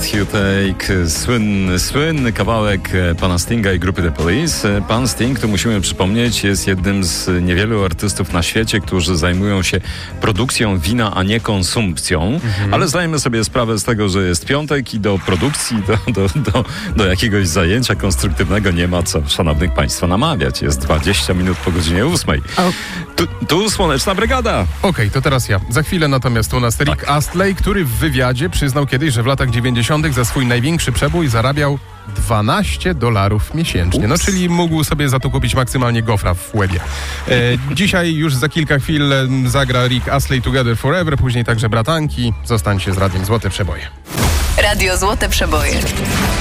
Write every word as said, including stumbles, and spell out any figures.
Breath You Take, słynny, słynny kawałek pana Stinga i grupy The Police. Pan Sting, to musimy przypomnieć, jest jednym z niewielu artystów na świecie, którzy zajmują się produkcją wina, a nie konsumpcją. Mhm. Ale zdajemy sobie sprawę z tego, że jest piątek i do produkcji, do, do, do, do jakiegoś zajęcia konstruktywnego nie ma co, szanownych państwa, namawiać. Jest dwadzieścia minut po godzinie ósmej. Tu, tu Słoneczna Brygada. Okej, okay, to teraz ja. Za chwilę natomiast u nas Rick tak. Astley, który w wywiadzie przyznał kiedyś, że w latach dziewięćdziesiątych za swój największy przebój zarabiał dwanaście dolarów miesięcznie. No, czyli mógł sobie za to kupić maksymalnie gofra w łebie. E, dzisiaj już za kilka chwil zagra Rick Astley Together Forever, później także Bratanki. Zostańcie z Radiem Złote Przeboje. Radio Złote Przeboje.